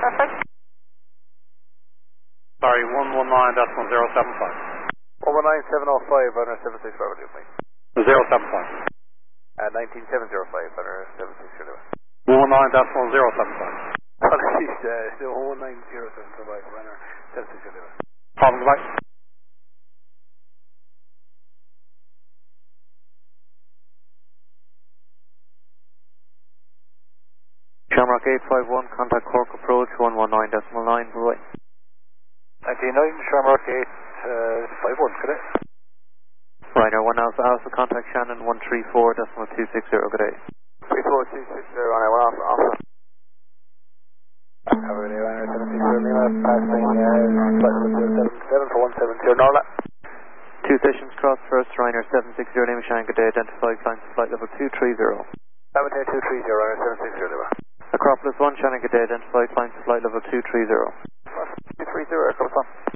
Sorry, 119.075. 119.705 under 76 Bravo, do please. 075. 19705 under 76 Bravo. 119.075. Apologies, 19075 under 76 Bravo. Problem, goodbye. Shamrock 851, contact Cork approach 119.9, bye. 99 Shamrock 851, good day. Ryanair 1 Alpha, contact Shannon 134.260, good day. 34260, Ryanair 1 Alpha, Alpha. Cover the Ryanair 760 Lima, passing flight level 077 for 170 Norla. 2 stations cross, first Ryanair 760 Lima, Shannon, good day, identify climb to flight level 230. Ryanair 230, Ryanair 760 Lima. Acropolis 1, Shannon, good day, identify climb to flight level 230. 230, comes on.